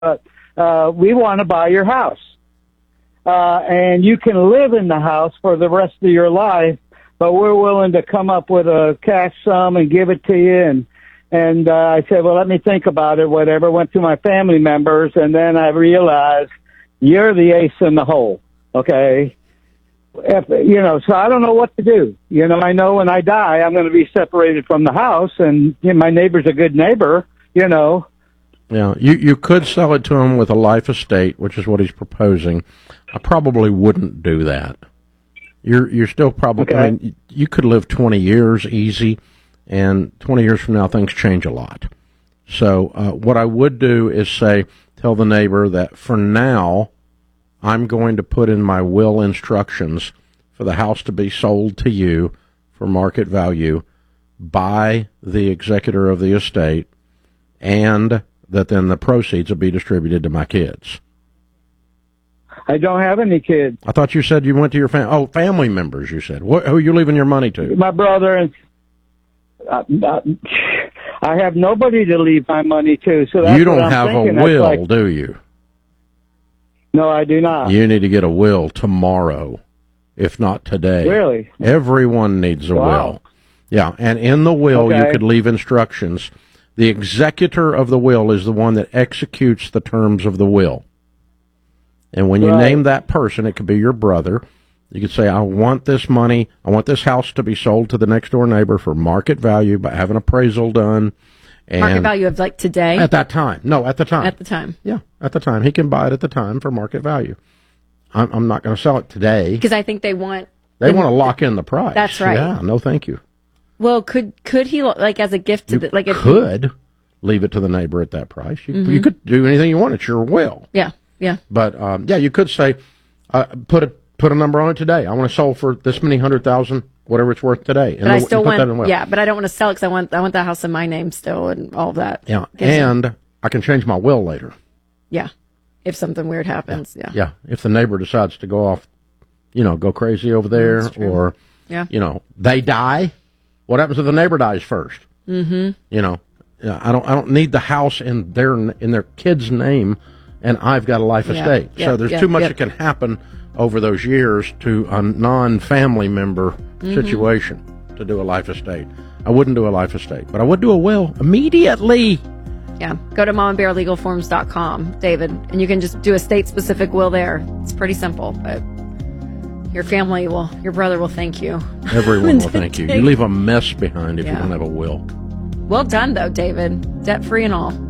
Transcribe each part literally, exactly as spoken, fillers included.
but uh, we want to buy your house. Uh, and you can live in the house for the rest of your life, but we're willing to come up with a cash sum and give it to you. And, and uh, I said, well, let me think about it, whatever. Went to my family members, and then I realized you're the ace in the hole, okay? If, you know, so I don't know what to do. You know, I know when I die, I'm going to be separated from the house, and you know, my neighbor's a good neighbor, you know. Yeah, you, you could sell it to him with a life estate, which is what he's proposing. I probably wouldn't do that. You're you're still probably, okay. I mean, you could live twenty years easy, and twenty years from now, things change a lot. So uh, what I would do is say, tell the neighbor that for now, I'm going to put in my will instructions for the house to be sold to you for market value by the executor of the estate, and that then the proceeds will be distributed to my kids. I don't have any kids. I thought you said you went to your family. Oh, family members, you said. What, who are you leaving your money to? My brother. And uh, uh, I have nobody to leave my money to. So that's you don't what I'm have thinking. a will, like, do you? No, I do not. You need to get a will tomorrow, if not today. Really? Everyone needs a wow. will. Yeah, and in the will, okay. you could leave instructions. The executor of the will is the one that executes the terms of the will. And when you right. name that person, it could be your brother. You could say, I want this money, I want this house to be sold to the next door neighbor for market value, but have an appraisal done. And market value of like today? At that time. No, at the time. At the time. Yeah, at the time. He can buy it at the time for market value. I'm, I'm not going to sell it today. Because I think they want... They the, want to lock in the price. That's right. Yeah, no thank you. Well, could could he, like, as a gift to you the... Like if could he, leave it to the neighbor at that price. You, mm-hmm. you could do anything you want. It's your will. Yeah, yeah. But, um, yeah, you could say, uh, put a put a number on it today. I want to sell for this many hundred thousand, whatever it's worth today. And but I still want... That in will. Yeah, but I don't want to sell it because I want, I want the house in my name still and all of that. Yeah, and it, I can change my will later. Yeah, if something weird happens, yeah. Yeah, yeah. If the neighbor decides to go off, you know, go crazy over there, or, yeah. you know, they die, what happens if the neighbor dies first? Mm-hmm. You know, I don't I don't need the house in their in their kid's name, and I've got a life yeah. estate. Yeah. So there's yeah. too much yeah. that can happen over those years to a non-family member mm-hmm. situation to do a life estate. I wouldn't do a life estate, but I would do a will immediately. Yeah, go to mom and bear legal forms dot com, David, and you can just do a state-specific will there. It's pretty simple, but your family will, your brother will thank you. Everyone will thank you. You leave a mess behind if yeah. you don't have a will. Well done, though, David. Debt-free and all.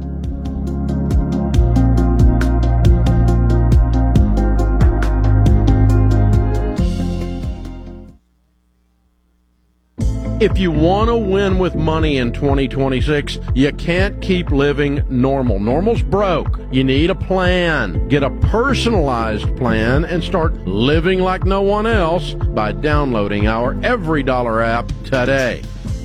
If you want to win with money in twenty twenty-six, you can't keep living normal. Normal's broke. You need a plan. Get a personalized plan and start living like no one else by downloading our Every Dollar app today.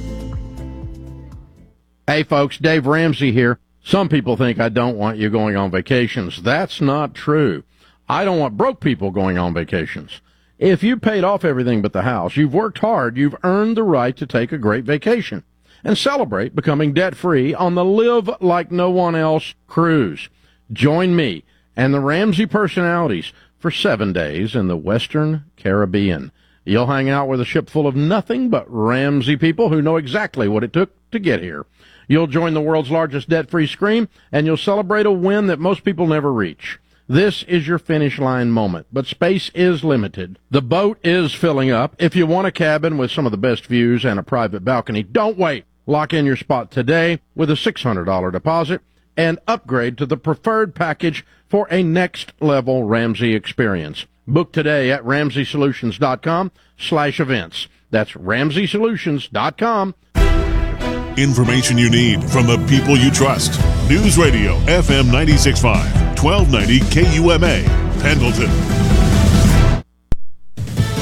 Hey folks, Dave Ramsey here. Some people think I don't want you going on vacations. That's not true. I don't want broke people going on vacations. If you paid off everything but the house, you've worked hard, you've earned the right to take a great vacation and celebrate becoming debt-free on the Live Like No One Else cruise. Join me and the Ramsey personalities for seven days in the Western Caribbean. You'll hang out with a ship full of nothing but Ramsey people who know exactly what it took to get here. You'll join the world's largest debt-free scream, and you'll celebrate a win that most people never reach. This is your finish line moment, but space is limited. The boat is filling up. If you want a cabin with some of the best views and a private balcony, don't wait. Lock in your spot today with a six hundred dollars deposit and upgrade to the preferred package for a next-level Ramsey experience. Book today at ramsey solutions dot com slash events. That's ramsey solutions dot com. Information you need from the people you trust. News Radio F M ninety-six point five, twelve ninety K U M A, Pendleton.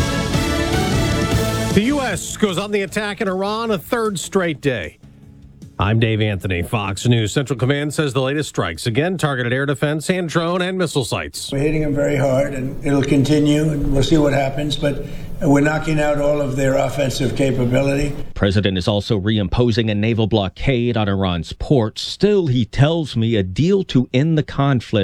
The U S goes on the attack in Iran a third straight day. I'm Dave Anthony, Fox News. Central Command says the latest strikes again targeted air defense and drone and missile sites. We're hitting them very hard, and it'll continue, and we'll see what happens, but we're knocking out all of their offensive capability. President is also reimposing a naval blockade on Iran's ports. Still, he tells me a deal to end the conflict